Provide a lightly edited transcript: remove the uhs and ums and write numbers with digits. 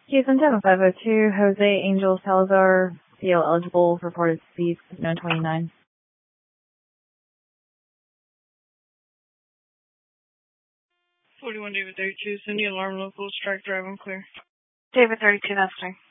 Houston 7502, Jose Angel Salazar, CL eligible, reported speed 929. 41 David 32, Cindy alarm local, strike drive unclear. David 32, that's fine.